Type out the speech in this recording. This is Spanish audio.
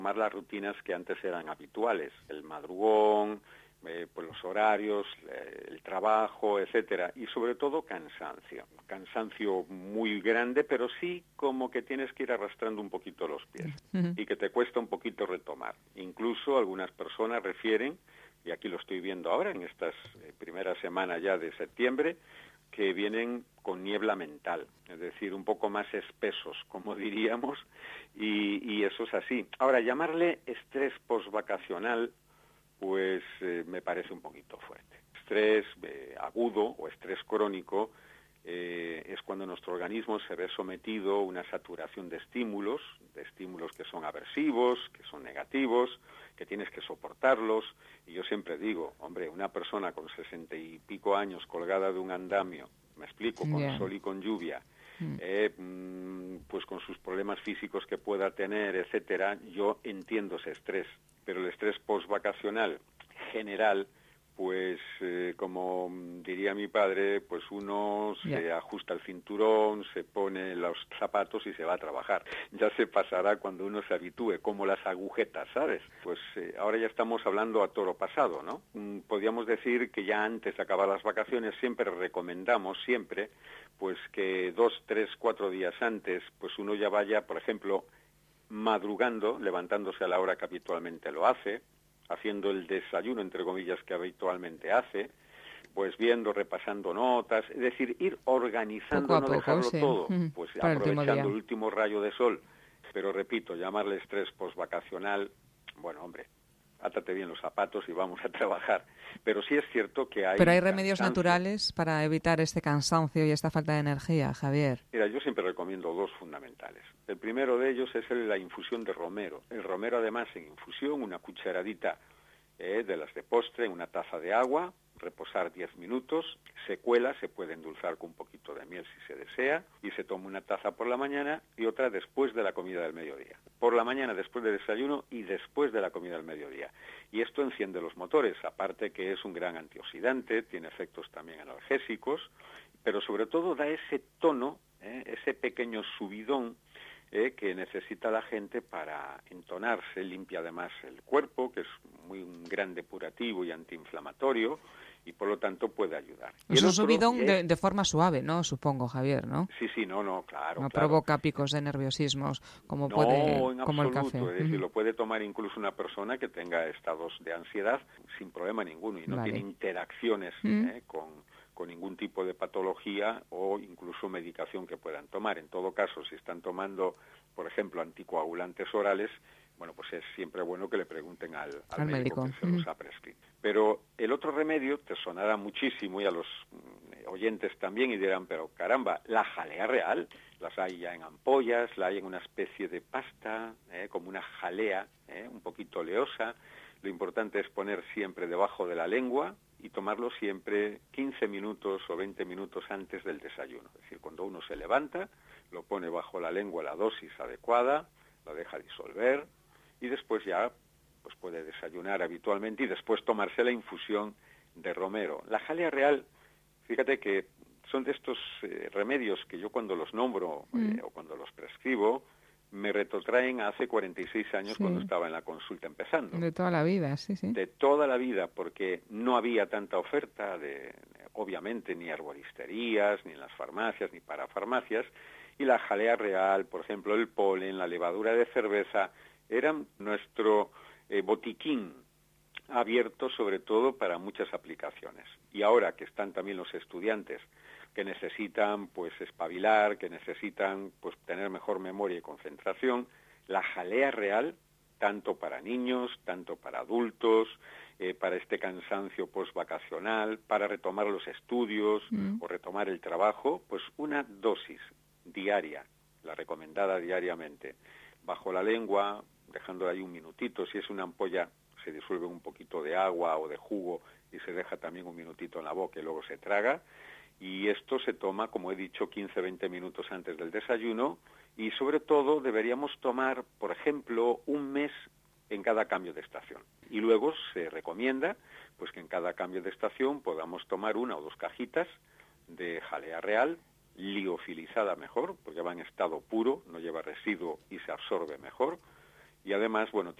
Tomar las rutinas que antes eran habituales, el madrugón, pues los horarios, el trabajo, etcétera, y sobre todo cansancio muy grande, pero sí como que tienes que ir arrastrando un poquito los pies y que te cuesta un poquito retomar. Incluso algunas personas refieren, y aquí lo estoy viendo ahora en estas primeras semanas ya de septiembre, que vienen con niebla mental, es decir, un poco más espesos, como diríamos, y eso es así. Ahora, llamarle estrés postvacacional, pues me parece un poquito fuerte. Estrés agudo o estrés crónico es cuando nuestro organismo se ve sometido a una saturación de estímulos que son aversivos, que son negativos, que tienes que soportarlos. Y yo siempre digo, hombre, una persona con 60 y pico años colgada de un andamio, me explico, con sol y con lluvia, pues con sus problemas físicos que pueda tener, etcétera, yo entiendo ese estrés. Pero el estrés postvacacional general, pues como diría mi padre, pues uno se ajusta el cinturón, se pone los zapatos y se va a trabajar. Ya se pasará cuando uno se habitúe, como las agujetas, ¿sabes? Pues ahora ya estamos hablando a toro pasado, ¿no? Podríamos decir que ya antes de acabar las vacaciones siempre recomendamos, pues que 2, 3, 4 días antes, pues uno ya vaya, por ejemplo, madrugando, levantándose a la hora que habitualmente lo hace, haciendo el desayuno, entre comillas, que habitualmente hace, pues viendo, repasando notas, es decir, ir organizando, poco a no poco, dejarlo todo, pues aprovechando el último rayo de sol. Pero repito, llamarle estrés postvacacional, bueno, hombre, átate bien los zapatos y vamos a trabajar. Pero sí es cierto que hay... Pero hay remedios naturales para evitar este cansancio y esta falta de energía, Javier. Mira, yo siempre recomiendo 2 fundamentales. El primero de ellos es la infusión de romero. El romero, además, en infusión, una cucharadita de las de postre en una taza de agua, reposar 10 minutos, se cuela, se puede endulzar con un poquito de miel si se desea, y se toma una taza por la mañana y otra después de la comida del mediodía. Por la mañana después del desayuno y después de la comida del mediodía. Y esto enciende los motores, aparte que es un gran antioxidante, tiene efectos también analgésicos, pero sobre todo da ese tono, ese pequeño subidón que necesita la gente para entonarse, limpia además el cuerpo, que es un gran depurativo y antiinflamatorio, y por lo tanto puede ayudar. Es un subidón de forma suave, ¿no? Supongo, Javier, ¿no? Sí, claro. No provoca picos de nerviosismos como como el café. Es decir, lo puede tomar incluso una persona que tenga estados de ansiedad sin problema ninguno y no tiene interacciones con ningún tipo de patología o incluso medicación que puedan tomar. En todo caso, si están tomando, por ejemplo, anticoagulantes orales, bueno, pues es siempre bueno que le pregunten al médico que se los ha prescrito. Pero el otro remedio te sonará muchísimo y a los oyentes también y dirán, pero caramba, la jalea real, las hay ya en ampollas, la hay en una especie de pasta, como una jalea, un poquito oleosa. Lo importante es poner siempre debajo de la lengua y tomarlo siempre 15 minutos o 20 minutos antes del desayuno. Es decir, cuando uno se levanta, lo pone bajo la lengua la dosis adecuada, la deja disolver y después ya pues puede desayunar habitualmente y después tomarse la infusión de romero. La jalea real, fíjate que son de estos remedios que yo cuando los nombro o cuando los prescribo, me retrotraen a hace 46 años cuando estaba en la consulta empezando. De toda la vida, sí. De toda la vida, porque no había tanta oferta obviamente, ni arboristerías, ni en las farmacias, ni parafarmacias, y la jalea real, por ejemplo, el polen, la levadura de cerveza, eran nuestro botiquín abierto sobre todo para muchas aplicaciones. Y ahora que están también los estudiantes que necesitan pues espabilar, que necesitan pues tener mejor memoria y concentración, la jalea real, tanto para niños, tanto para adultos, para este cansancio postvacacional, para retomar los estudios o retomar el trabajo, pues una dosis diaria, la recomendada diariamente, bajo la lengua, dejándola ahí un minutito. Si es una ampolla, se disuelve un poquito de agua o de jugo y se deja también un minutito en la boca y luego se traga. Y esto se toma, como he dicho, 15-20 minutos antes del desayuno y sobre todo deberíamos tomar, por ejemplo, un mes en cada cambio de estación. Y luego se recomienda pues que en cada cambio de estación podamos tomar 1 o 2 cajitas de jalea real, liofilizada mejor, porque va en estado puro, no lleva residuo y se absorbe mejor, y además, bueno,